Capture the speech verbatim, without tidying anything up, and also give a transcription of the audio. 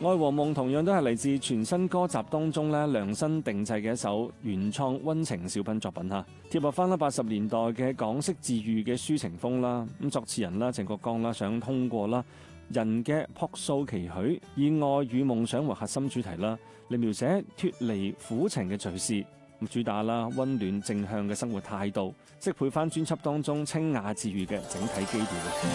愛和夢同樣都係嚟自全新歌集當中咧量身定製嘅一首原創溫情小品作品嚇，貼合翻啦八十年代嘅港式治愈嘅抒情風啦。咁作詞人啦鄭國江啦想通過啦人嘅樸素期許，以愛與夢想為核心主題啦，嚟描寫脫離苦情嘅敘事。咁主打啦溫暖正向嘅生活態度，適配翻專輯當中清雅治愈嘅整體基調。